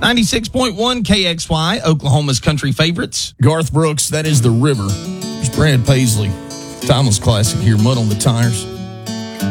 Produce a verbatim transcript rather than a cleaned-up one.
ninety-six point one K X Y, Oklahoma's country favorites. Garth Brooks, that is The River. There's Brad Paisley. Timeless classic here, Mud on the Tires.